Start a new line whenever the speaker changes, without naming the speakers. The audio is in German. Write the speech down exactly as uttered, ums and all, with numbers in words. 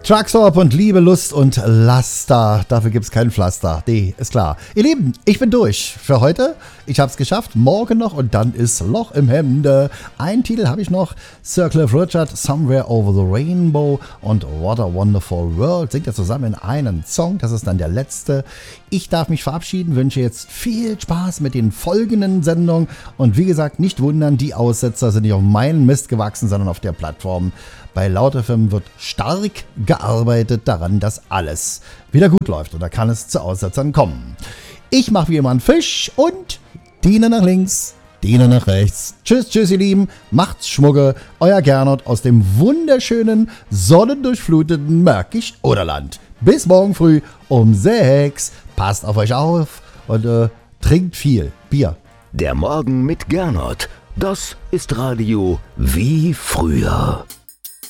Truckstop und Liebe, Lust und Laster. Dafür gibt's kein Pflaster. Nee, ist klar. Ihr Lieben, ich bin durch für heute. Ich hab's geschafft. Morgen noch und dann ist Loch im Hemde. Einen Titel habe ich noch. Sir Cliff Richard, Somewhere Over the Rainbow und What a Wonderful World. Singt er zusammen in einen Song. Das ist dann der letzte. Ich darf mich verabschieden, wünsche jetzt viel Spaß mit den folgenden Sendungen. Und wie gesagt, nicht wundern, die Aussetzer sind nicht auf meinen Mist gewachsen, sondern auf der Plattform. Bei Laut F M wird stark gearbeitet daran, dass alles wieder gut läuft. Und da kann es zu Aussetzern kommen. Ich mache wie immer einen Fisch und Diener nach links, Diener nach rechts. Tschüss, tschüss, ihr Lieben. Macht's Schmucke. Euer Gernot aus dem wunderschönen, sonnendurchfluteten Märkisch-Oderland. Bis morgen früh um sechs. Passt auf euch auf und äh, trinkt viel Bier.
Der Morgen mit Gernot. Das ist Radio wie früher.